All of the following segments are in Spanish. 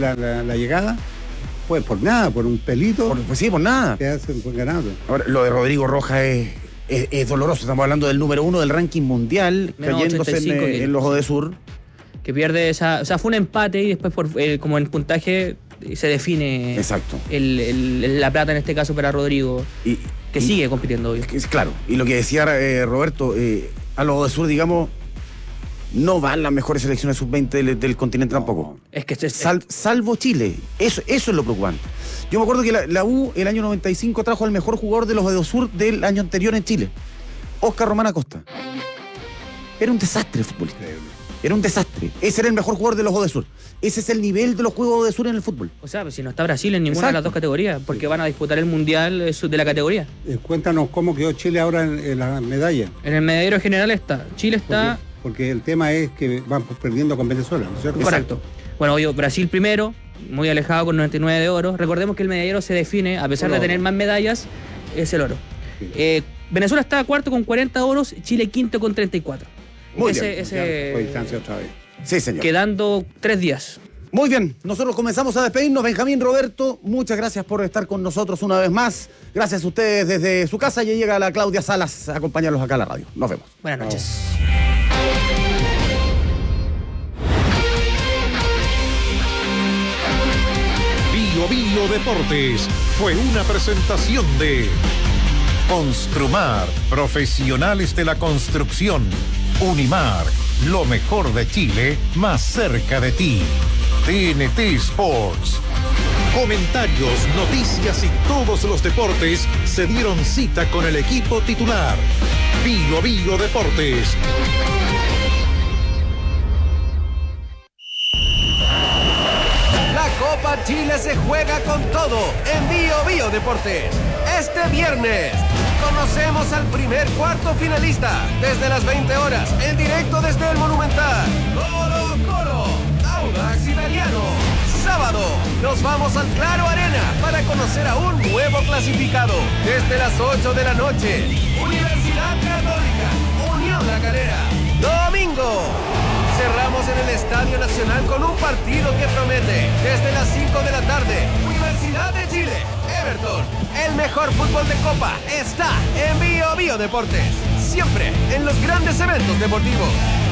la llegada, pues por nada, por un pelito. Pues sí, por nada. Que hacen por ganado. Ahora, lo de Rodrigo Rojas es doloroso. Estamos hablando del número 1 del ranking mundial, cayéndose en los Odesur. Que pierde esa... O sea, fue un empate y después, como en puntaje, se define... Exacto. La plata en este caso para Rodrigo, que sigue compitiendo, obvio. Claro, y lo que decía Roberto, a los Odesur, digamos, no van las mejores selecciones sub-20 del continente tampoco. Es que salvo Chile. Eso es lo preocupante. Yo me acuerdo que la U, el año 95, trajo al mejor jugador de los Odesur del año anterior en Chile, Óscar Román Acosta. Era un desastre futbolista. Era un desastre. Ese era el mejor jugador de los Odesur. Ese es el nivel de los juegos Odesur en el fútbol. O sea, si no está Brasil en ninguna de las dos categorías, porque van a disputar el Mundial de la categoría. Cuéntanos cómo quedó Chile ahora en la medalla. En el medallero general está. Chile está... Porque el tema es que van perdiendo con Venezuela, ¿no es cierto? Correcto. Bueno, obvio, Brasil primero, muy alejado con 99 de oro. Recordemos que el medallero se define, a pesar de tener más medallas, es el oro. Sí. Venezuela está cuarto con 40 oros, Chile quinto con 34. Muy bien. Distancia otra vez. Sí, señor. Quedando 3 días. Muy bien, nosotros comenzamos a despedirnos. Benjamín, Roberto, muchas gracias por estar con nosotros una vez más. Gracias a ustedes desde su casa. Ya llega la Claudia Salas a acompañarlos acá a la radio. Nos vemos. Buenas noches. Bio Deportes fue una presentación de Construmar, profesionales de la construcción. Unimar, lo mejor de Chile, más cerca de ti. TNT Sports. Comentarios, noticias y todos los deportes se dieron cita con el equipo titular. Bio Deportes. La Copa Chile se juega con todo en Bio Deportes. Este viernes conocemos al primer cuarto finalista desde las 20 horas, en directo desde el Monumental. Colo-Colo, Audax Italiano. Sábado nos vamos al Claro Arena para conocer a un nuevo clasificado. Desde las 8 de la noche, Universidad Católica, Unión La Calera. Domingo cerramos en el Estadio Nacional con un partido que promete. Desde las 5 de la tarde, Universidad de Chile, Everton. El mejor fútbol de Copa está en Bio Deportes. Siempre en los grandes eventos deportivos.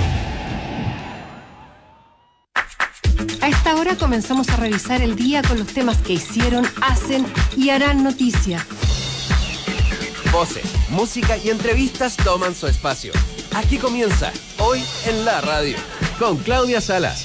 A esta hora comenzamos a revisar el día con los temas que hicieron, hacen y harán noticia. Voces, música y entrevistas toman su espacio. Aquí comienza Hoy en la Radio, con Claudia Salas.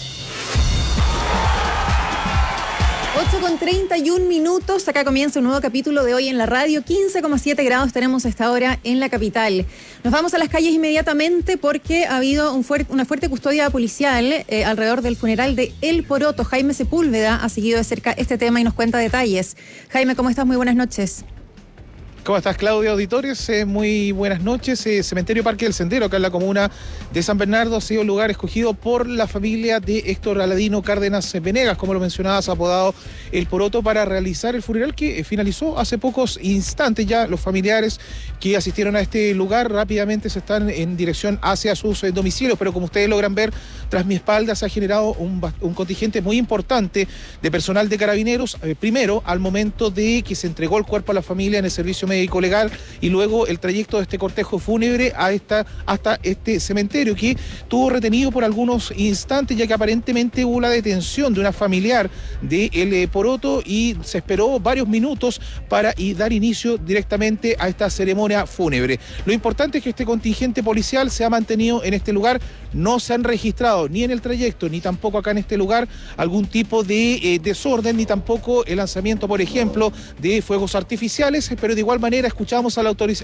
8:31. Acá comienza un nuevo capítulo de Hoy en la Radio. 15,7 grados tenemos a esta hora en la capital. Nos vamos a las calles inmediatamente porque ha habido una fuerte custodia policial alrededor del funeral de El Poroto. Jaime Sepúlveda ha seguido de cerca este tema y nos cuenta detalles. Jaime, ¿cómo estás? Muy buenas noches. ¿Cómo estás, Claudia? Auditores, muy buenas noches. Cementerio Parque del Sendero, acá en la comuna de San Bernardo, ha sido el lugar escogido por la familia de Héctor Aladino Cárdenas Venegas, como lo mencionabas, apodado El Poroto, para realizar el funeral que finalizó hace pocos instantes. Ya los familiares que asistieron a este lugar rápidamente se están en dirección hacia sus domicilios, pero como ustedes logran ver, tras mi espalda se ha generado un contingente muy importante de personal de carabineros, primero al momento de que se entregó el cuerpo a la familia en el servicio médico legal y luego el trayecto de este cortejo fúnebre hasta este cementerio, que tuvo retenido por algunos instantes, ya que aparentemente hubo la detención de una familiar de El Poroto y se esperó varios minutos para dar inicio directamente a esta ceremonia fúnebre. Lo importante es que este contingente policial se ha mantenido en este lugar. No se han registrado ni en el trayecto ni tampoco acá en este lugar algún tipo de desorden, ni tampoco el lanzamiento, por ejemplo, de fuegos artificiales, pero de igual manera escuchamos a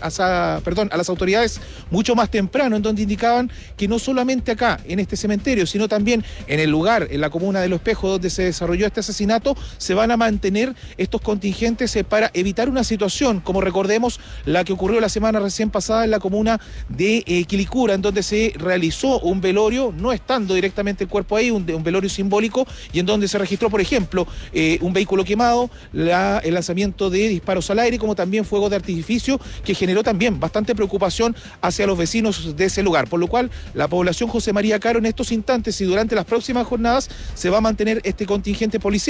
las autoridades mucho más temprano, en donde indicaban que no solamente acá en este cementerio, sino también en el lugar, en la comuna de Los Espejos, donde se desarrolló este asesinato, se van a mantener estos contingentes para evitar una situación, como recordemos, la que ocurrió la semana recién pasada en la comuna de Quilicura, en donde se realizó un velorio, no estando directamente el cuerpo ahí, un velorio simbólico, y en donde se registró, por ejemplo, un vehículo quemado, el lanzamiento de disparos al aire, como también fuego de artificio, que generó también bastante preocupación hacia los vecinos de ese lugar, por lo cual la población José María Caro en estos instantes y durante las próximas jornadas se va a mantener este contingente policial.